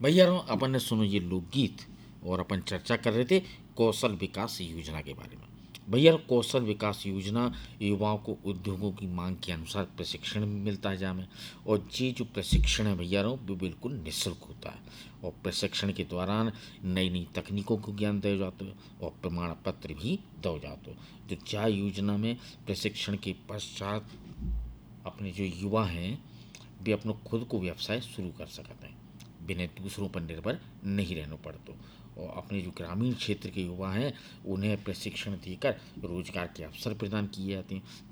भैया अपन ने सुनो ये लोकगीत और अपन चर्चा कर रहे थे कौशल विकास योजना के बारे में। भैया कौशल विकास योजना युवाओं को उद्योगों की मांग के अनुसार प्रशिक्षण भी मिलता है जहाँ में। और ये जो प्रशिक्षण है भैया वो बिल्कुल निःशुल्क होता है। और प्रशिक्षण के दौरान नई नई तकनीकों को ज्ञान दिया जाता है और प्रमाण पत्र भी दिया जाता है। जो चाय योजना में प्रशिक्षण के पश्चात अपने जो युवा हैं वे अपना खुद को व्यवसाय शुरू कर सकते हैं, बिना दूसरों पर निर्भर नहीं रहना पड़ता। और अपने जो ग्रामीण क्षेत्र के युवा हैं उन्हें प्रशिक्षण देकर रोजगार के अवसर प्रदान किए जाते हैं,